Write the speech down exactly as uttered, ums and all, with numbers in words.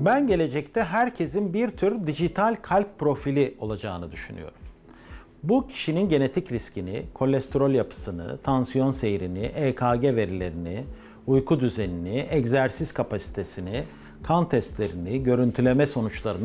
Ben gelecekte herkesin bir tür dijital kalp profili olacağını düşünüyorum. Bu kişinin genetik riskini, kolesterol yapısını, tansiyon seyrini, E K G verilerini, uyku düzenini, egzersiz kapasitesini, kan testlerini, görüntüleme sonuçlarını